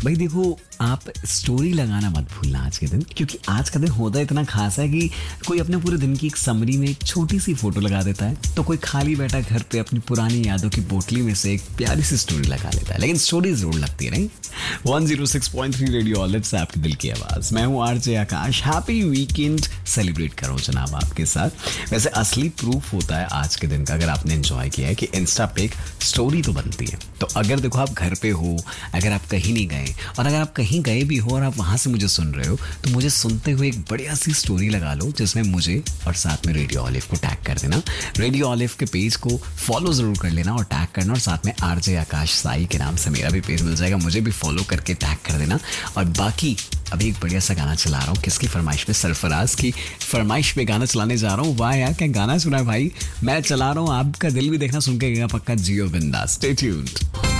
भाई देखो, आप स्टोरी लगाना मत भूलना आज के दिन, क्योंकि आज का दिन होता इतना खास है कि कोई अपने पूरे दिन की एक समरी में एक छोटी सी फोटो लगा देता है, तो कोई खाली बैठा घर पे अपनी पुरानी यादों की पोटली में से एक प्यारी सी स्टोरी लगा लेता है। लेकिन स्टोरी जरूर लगती है, नहीं? 106.3 रेडियो ऑलेट्स से आपके दिल की आवाज। मैं हूँ आरजे आकाश। हैप्पी वीकेंड सेलिब्रेट करो जनाब आपके साथ। वैसे असली प्रूफ होता है आज के दिन का, अगर आपने एंजॉय किया है, कि इंस्टा पे एक स्टोरी तो बनती है। तो अगर देखो आप घर पे हो, अगर आप कहीं नहीं गए, और अगर आप कहीं गए भी हो और आप वहां से मुझे सुन रहे हो, तो मुझे सुनते हुए एक बढ़िया सी स्टोरी लगा लो जिसमें मुझे और साथ में रेडियो ऑलिव को टैग कर देना। रेडियो ऑलिव के पेज को फॉलो जरूर कर लेना और टैग करना, और साथ में आरजे आकाश साई के नाम से मेरा भी पेज मिल जाएगा, मुझे भी फॉलो करके टैग कर देना। और बाकी अभी एक बढ़िया सा गाना चला रहा हूँ, किसकी फरमाइश पे? सरफराज की फरमाइश पे गाना चलाने जा रहा हूँ। वाह यार, क्या गाना सुना है भाई। मैं चला रहा हूँ, आपका दिल भी देखना सुन के गएगा पक्का। जियो बिंदास, स्टे ट्यून्ड।